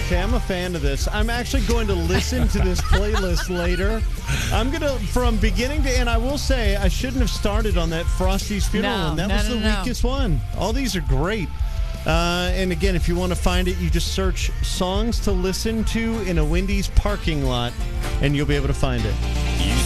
Okay, I'm a fan of this. I'm actually going to listen to this playlist later. I'm going to, from beginning to end, I will say I shouldn't have started on that Frosty's Funeral one. That was the weakest one. All these are great. And again, if you want to find it, you just search songs to listen to in a Wendy's parking lot, and you'll be able to find it.